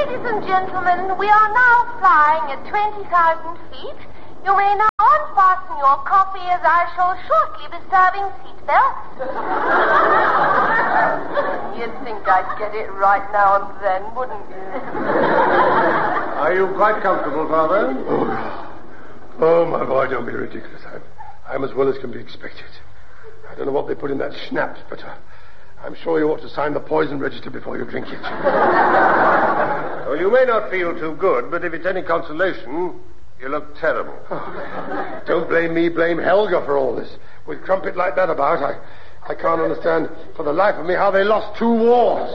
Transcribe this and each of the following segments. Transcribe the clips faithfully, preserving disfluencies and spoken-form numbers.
Ladies and gentlemen, we are now flying at twenty thousand feet. You may now unfasten your coffee as I shall shortly be serving seatbelts. You'd think I'd get it right now and then, wouldn't you? Are you quite comfortable, Father? Oh, oh my boy, don't be ridiculous. I'm, I'm as well as can be expected. I don't know what they put in that schnapps, but uh, I'm sure you ought to sign the poison register before you drink it. Well, you may not feel too good, but if it's any consolation, you look terrible. Oh, don't blame me, blame Helga for all this. With Crumpet like that about, I, I can't understand for the life of me how they lost two wars.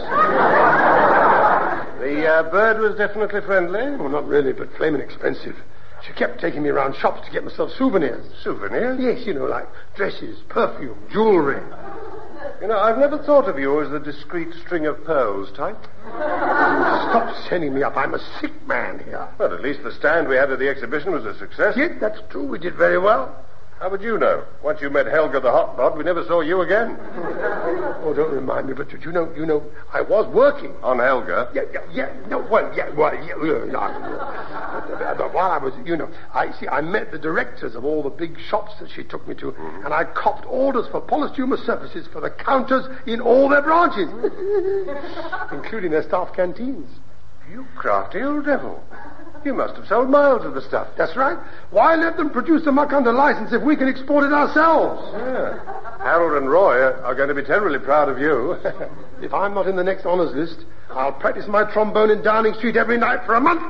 The uh, bird was definitely friendly? Well, not really, but flaming expensive. She kept taking me around shops to get myself souvenirs. Souvenirs? Yes, you know, like dresses, perfume, jewelry. You know, I've never thought of you as the discreet string of pearls type. Stop sending me up. I'm a sick man here. Well, at least the stand we had at the exhibition was a success. Yes, that's true. We did very well. How would you know? Once you met Helga the Hot Rod, we never saw you again. Oh, don't remind me, but you know, you know, I was working. On Helga? Yeah, yeah, yeah, no, well, yeah, well, yeah, yeah, no. But, but while I was, you know, I see, I met the directors of all the big shops that she took me to, mm-hmm. and I copped orders for polystyrene surfaces for the counters in all their branches, including their staff canteens. You crafty old devil. You must have sold miles of the stuff. That's right. Why let them produce the muck under license if we can export it ourselves? Yeah. Harold and Roy are, are going to be terribly proud of you. If I'm not in the next honours list, I'll practice my trombone in Downing Street every night for a month.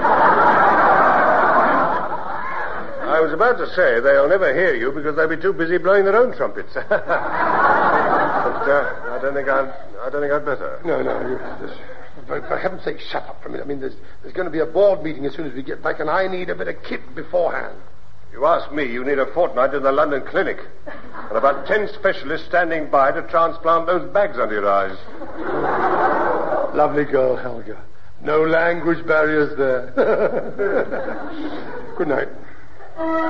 I was about to say they'll never hear you because they'll be too busy blowing their own trumpets. But uh, I don't think I'd. I don't think I'd better. No, no. You just... For, for heaven's sake, shut up for a minute. I mean, there's, there's going to be a board meeting as soon as we get back, and I need a bit of kit beforehand. You ask me, you need a fortnight in the London clinic. And about ten specialists standing by to transplant those bags under your eyes. Lovely girl, Helga. No language barriers there. Good night.